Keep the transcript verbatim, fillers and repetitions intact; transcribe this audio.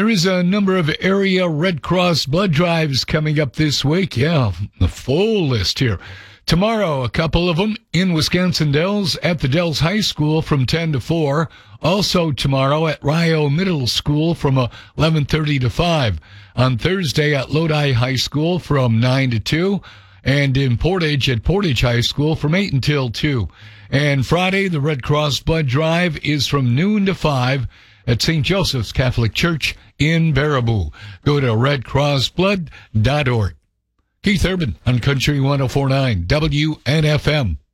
There is a number of area Red Cross blood drives coming up this week. Yeah, the full list here. Tomorrow, a couple of them in Wisconsin Dells at the Dells High School from ten to four. Also tomorrow at Rio Middle School from eleven thirty to five. On Thursday at Lodi High School from nine to two. And in Portage at Portage High School from eight until two. And Friday, the Red Cross blood drive is from noon to five at Saint Joseph's Catholic Church in Baraboo. Go to red cross blood dot org. Keith Urban on Country one oh four point nine W N F M.